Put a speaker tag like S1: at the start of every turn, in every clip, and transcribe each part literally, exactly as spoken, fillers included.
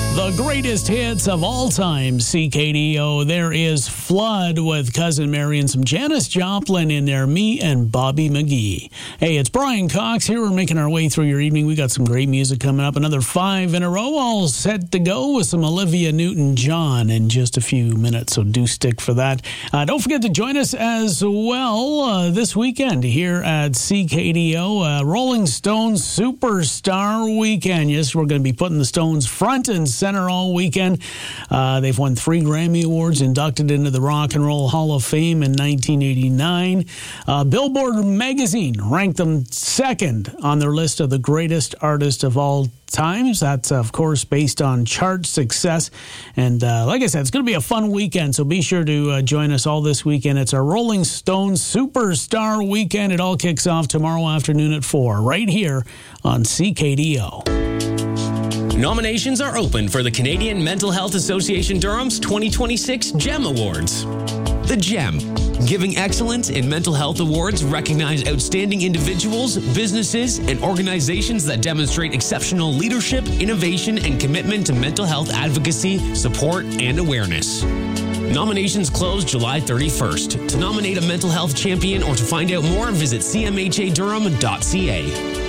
S1: The greatest hits of all time, C K D O. There is Flood with Cousin Mary and some Janis Joplin in there, me and Bobby McGee. Hey, it's Brian Cox here. We're making our way through your evening. We got some great music coming up. Another five in a row, all set to go with some Olivia Newton-John in just a few minutes, so do stick for that. Uh, don't forget to join us as well uh, this weekend here at C K D O, uh, Rolling Stones Superstar Weekend. Yes, we're going to be putting the Stones front and center all weekend. Uh, they've won three Grammy Awards, inducted into the Rock and Roll Hall of Fame in nineteen eighty-nine. Uh, Billboard magazine ranked them second on their list of the greatest artists of all times. That's, of course, based on chart success. And uh, like I said, it's going to be a fun weekend, so be sure to uh, join us all this weekend. It's our Rolling Stones Superstar Weekend. It all kicks off tomorrow afternoon at four, right here on C K D O.
S2: Nominations are open for the Canadian Mental Health Association Durham's twenty twenty-six GEM Awards. The GEM, Giving Excellence in Mental Health Awards, recognize outstanding individuals, businesses, and organizations that demonstrate exceptional leadership, innovation, and commitment to mental health advocacy, support, and awareness. Nominations close July thirty-first. To nominate a mental health champion or to find out more, visit c m h a durham dot c a.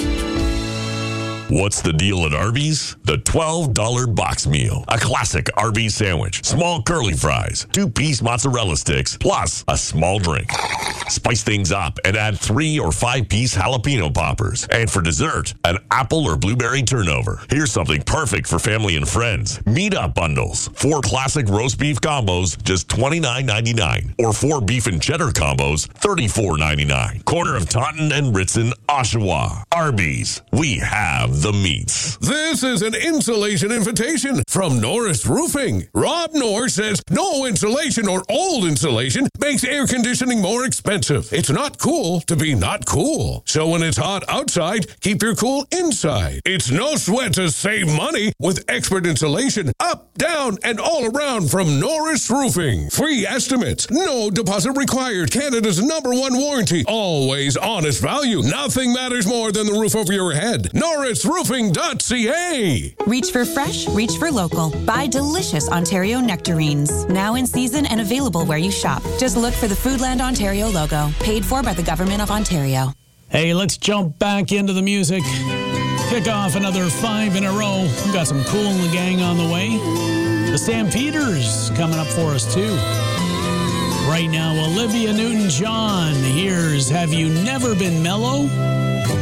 S3: What's the deal at Arby's? The twelve dollar box meal. A classic Arby's sandwich, small curly fries, two-piece mozzarella sticks, plus a small drink. Spice things up and add three or five-piece jalapeno poppers. And for dessert, an apple or blueberry turnover. Here's something perfect for family and friends. Meat-up bundles. Four classic roast beef combos, just twenty-nine ninety-nine. Or four beef and cheddar combos, thirty-four ninety-nine. Corner of Taunton and Ritson, Oshawa. Arby's. We have the meats.
S4: This is an insulation invitation from Norris Roofing. Rob Norris says no insulation or old insulation makes air conditioning more expensive. It's not cool to be not cool. So when it's hot outside, keep your cool inside. It's no sweat to save money with expert insulation up, down, and all around from Norris Roofing. Free estimates. No deposit required. Canada's number one warranty. Always honest value. Nothing matters more than the roof over your head. Norris Roofing dot c a.
S5: Reach for fresh, reach for local. Buy delicious Ontario nectarines. Now in season and available where you shop. Just look for the Foodland Ontario logo. Paid for by the Government of Ontario.
S1: Hey, let's jump back into the music. Kick off another five in a row. We've got some Kool and the Gang on the way. The Stampeders coming up for us too. Right now, Olivia Newton-John. Here's Have You Never Been Mellow?